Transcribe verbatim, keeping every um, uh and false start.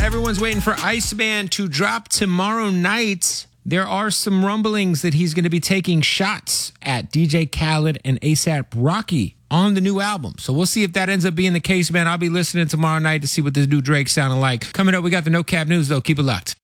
Everyone's waiting for Iceman to drop tomorrow night. There are some rumblings that he's going to be taking shots at D J Khaled and ASAP Rocky on the new album. So we'll see if that ends up being the case, man. I'll be listening tomorrow night to see what this new Drake sounding like. Coming up, we got the No Cap News, though. Keep it locked.